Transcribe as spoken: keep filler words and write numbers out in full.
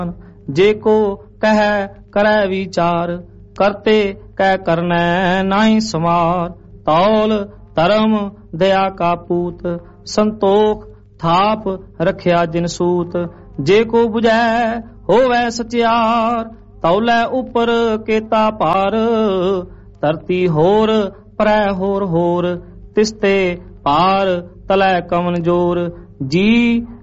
जे को कह करे विचार, करते कह करनै नाही समार। तौल धर्म दया का पूत, संतोख थाप रखिया जिन सूत। जे को बुझै होवै सचियार, तौलै उपर केता पार। धरती होर परै होर होर, तिसते पार तलै कवन जोर। जी